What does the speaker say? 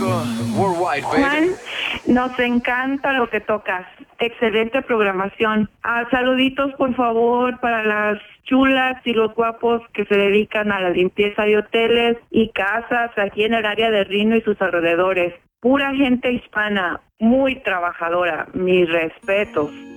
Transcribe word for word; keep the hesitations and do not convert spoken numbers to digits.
worldwide, baby. Juan, nos encanta lo que tocas. Excelente programación. Ah, saluditos, por favor, para las chulas y los guapos que se dedican a la limpieza de hoteles y casas aquí en el área de Reno y sus alrededores. Pura gente hispana, muy trabajadora. Mis respetos.